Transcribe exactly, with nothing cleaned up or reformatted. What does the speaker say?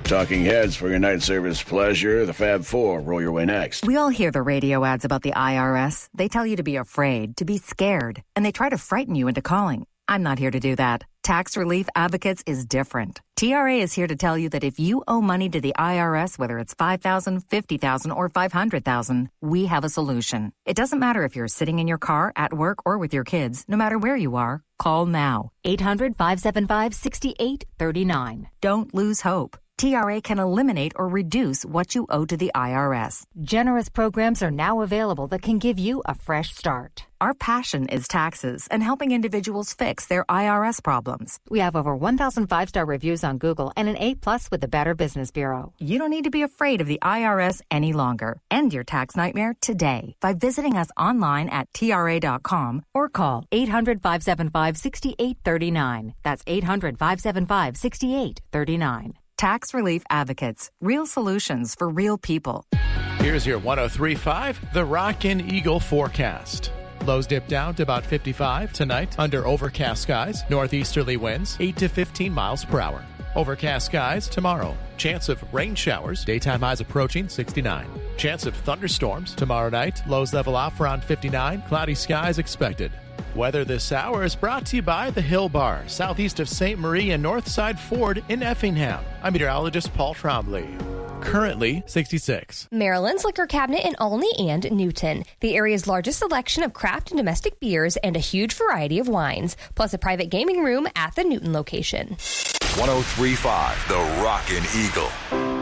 Talking Heads for your night service pleasure. The Fab Four roll your way next. We all hear the radio ads about the I R S. They tell you to be afraid, to be scared, and they try to frighten you into calling. I'm not here to do that. Tax Relief Advocates is different. T R A is here to tell you that if you owe money to the I R S, whether it's five thousand dollars, fifty thousand dollars, or five hundred thousand dollars, we have a solution. It doesn't matter if you're sitting in your car, at work, or with your kids. No matter where you are, call now. eight hundred, five seven five, six eight three nine. Don't lose hope. T R A can eliminate or reduce what you owe to the I R S. Generous programs are now available that can give you a fresh start. Our passion is taxes and helping individuals fix their I R S problems. We have over one thousand five-star reviews on Google and an A plus with the Better Business Bureau. You don't need to be afraid of the I R S any longer. End your tax nightmare today by visiting us online at T R A dot com or call eight hundred, five seven five, six eight three nine. That's eight hundred, five seven five, six eight three nine. Tax Relief Advocates. Real solutions for real people. Here's your one oh three point five, The Rockin' Eagle forecast. Lows dip down to about fifty-five tonight under overcast skies. Northeasterly winds eight to fifteen miles per hour. Overcast skies tomorrow. Chance of rain showers. Daytime highs approaching sixty-nine. Chance of thunderstorms tomorrow night. Lows level off around fifty-nine. Cloudy skies expected. Weather this hour is brought to you by the Hill Bar, southeast of Saint Marie and Northside Ford in Effingham. I'm meteorologist Paul Trombley. Currently sixty-six. Maryland's Liquor Cabinet in Olney and Newton. The area's largest selection of craft and domestic beers and a huge variety of wines, plus a private gaming room at the Newton location. one oh three point five, The Rockin' Eagle.